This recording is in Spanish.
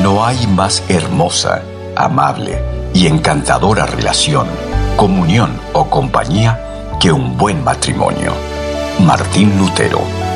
No hay más hermosa, amable y encantadora relación, comunión o compañía que un buen matrimonio. Martín Lutero.